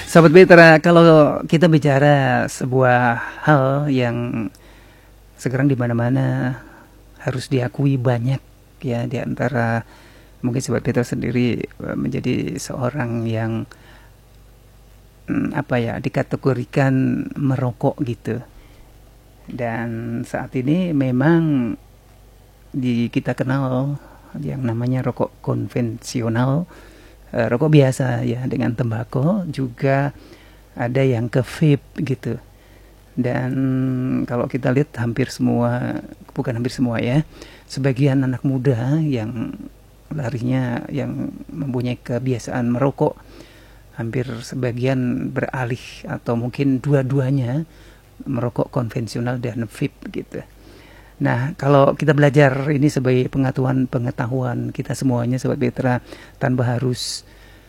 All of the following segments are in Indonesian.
Sahabat Mitra, kalau kita bicara sebuah hal yang sekarang di mana-mana harus diakui banyak ya, di antara mungkin Sahabat Mitra sendiri menjadi seorang yang dikategorikan merokok gitu. Dan saat ini memang kita kenal yang namanya rokok konvensional, rokok biasa ya dengan tembakau, juga ada yang ke vape gitu. Dan kalau kita lihat bukan hampir semua ya, sebagian anak muda yang larinya yang mempunyai kebiasaan merokok, hampir sebagian beralih atau mungkin dua-duanya merokok konvensional dan vape gitu. Nah, kalau kita belajar ini sebagai pengetahuan kita semuanya, Sobat Mitra, tanpa harus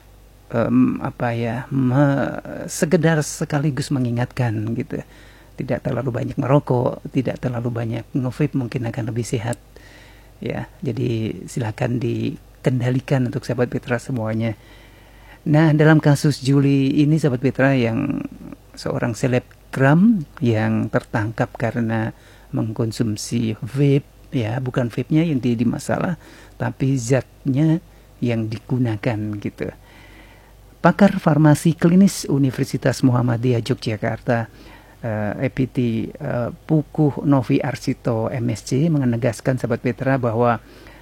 sekedar sekaligus mengingatkan gitu. Tidak terlalu banyak merokok, tidak terlalu banyak nge-vape, mungkin akan lebih sehat. Ya, jadi silakan dikendalikan untuk Sobat Mitra semuanya. Nah, dalam kasus Juli ini, Sobat Mitra, yang seorang selebgram yang tertangkap karena mengkonsumsi vape, ya bukan vape-nya yang jadi masalah, tapi zatnya yang digunakan gitu. Pakar farmasi klinis Universitas Muhammadiyah Yogyakarta, EPT Pukuh Novi Arsito MSc, menegaskan Sahabat Petra bahwa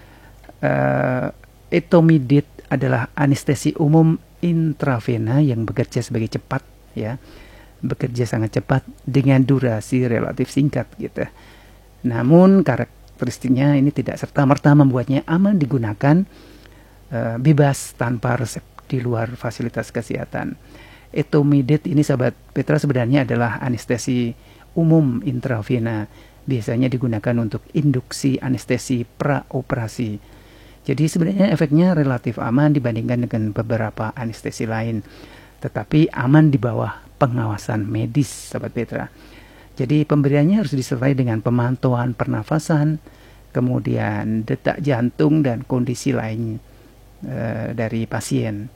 etomidate adalah anestesi umum intravena yang bekerja sebagai cepat ya, bekerja sangat cepat dengan durasi relatif singkat gitu. Namun karakteristiknya ini tidak serta-merta membuatnya aman digunakan bebas tanpa resep di luar fasilitas kesehatan. Etomidate ini Sahabat Petra sebenarnya adalah anestesi umum intravena, biasanya digunakan untuk induksi anestesi praoperasi. Jadi sebenarnya efeknya relatif aman dibandingkan dengan beberapa anestesi lain, tetapi aman di bawah pengawasan medis, Sahabat Petra. Jadi pemberiannya harus disertai dengan pemantauan pernafasan, kemudian detak jantung dan kondisi lain dari pasien.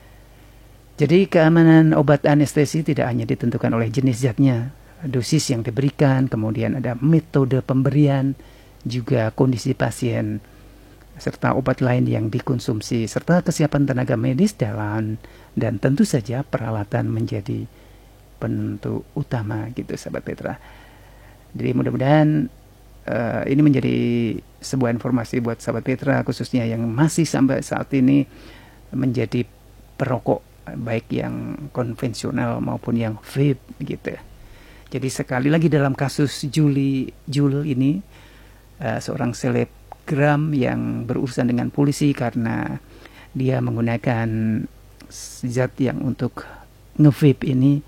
Jadi keamanan obat anestesi tidak hanya ditentukan oleh jenis zatnya, dosis yang diberikan, kemudian ada metode pemberian, juga kondisi pasien, serta obat lain yang dikonsumsi, serta kesiapan tenaga medis dan tentu saja peralatan menjadi penentu utama gitu, Sahabat Petra. Jadi mudah-mudahan ini menjadi sebuah informasi buat Sahabat Petra, khususnya yang masih sampai saat ini menjadi perokok, baik yang konvensional maupun yang vape gitu. Jadi sekali lagi dalam kasus Jul ini, seorang selebgram yang berurusan dengan polisi karena dia menggunakan zat yang untuk nge-vape ini,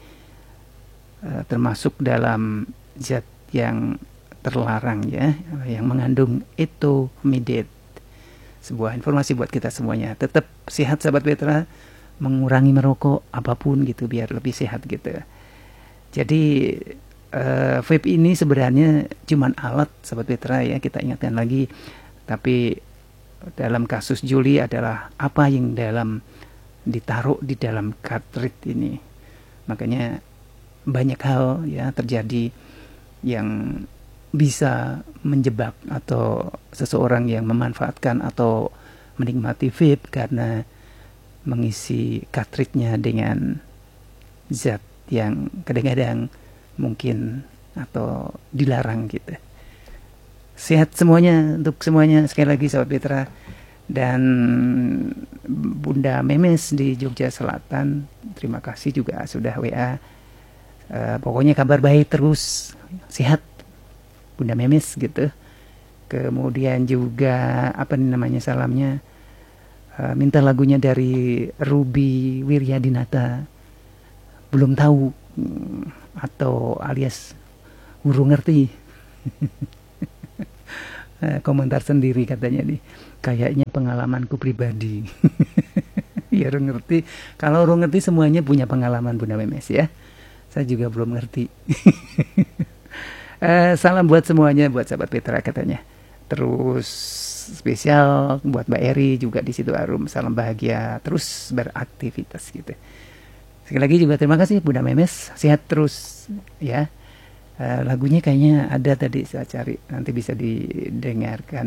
termasuk dalam zat yang terlarang ya, yang mengandung etomidate. Sebuah informasi buat kita semuanya. Tetap sehat Sahabat Petra, mengurangi merokok apapun gitu biar lebih sehat gitu. Jadi vape ini sebenarnya cuma alat Sahabat Petra ya, kita ingatkan lagi. Tapi dalam kasus Juli adalah apa yang ditaruh di dalam cartridge ini. Makanya banyak hal ya terjadi yang bisa menjebak atau seseorang yang memanfaatkan atau menikmati vape karena mengisi cartridge-nya dengan zat yang kadang-kadang mungkin atau dilarang gitu. Sehat semuanya untuk semuanya sekali lagi Sahabat Petra. Dan Bunda Memes di Jogja Selatan, terima kasih juga sudah WA. Pokoknya kabar baik terus, sehat Bunda Memes gitu. Kemudian juga salamnya, minta lagunya dari Ruby Wiryadinata, belum tahu atau alias urung ngerti. Komentar sendiri katanya nih, kayaknya pengalamanku pribadi. Ya urung ngerti, kalau urung ngerti semuanya punya pengalaman Bunda Memes ya. Saya juga belum ngerti. Salam buat semuanya, buat Sahabat Petra katanya. Terus spesial buat Mbak Eri juga di situ Arum, salam bahagia, terus beraktivitas gitu. Sekali lagi juga terima kasih Bunda Memes, sehat terus ya. Lagunya kayaknya ada tadi, saya cari nanti bisa didengarkan.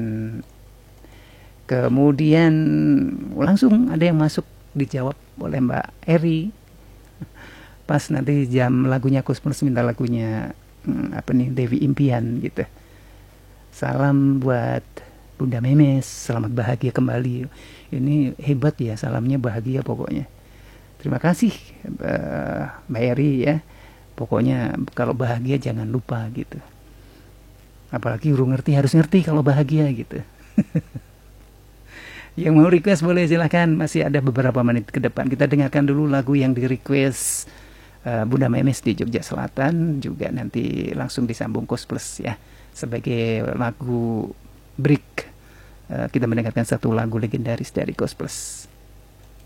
Kemudian langsung ada yang masuk dijawab oleh Mbak Eri. Pas nanti jam lagunya Cosmos minta lagunya Dewi Impian gitu. Salam buat Bunda Memes, selamat bahagia kembali. Ini hebat ya, salamnya bahagia pokoknya. Terima kasih Mbak Eri ya. Pokoknya kalau bahagia jangan lupa gitu. Apalagi urung ngerti, harus ngerti kalau bahagia gitu. Yang mau request boleh silahkan, masih ada beberapa menit ke depan. Kita dengarkan dulu lagu yang di request Bunda Memes di Jogja Selatan. Juga nanti langsung disambung Kos Plus ya. Sebagai lagu break, kita mendengarkan satu lagu legendaris dari Kos Plus.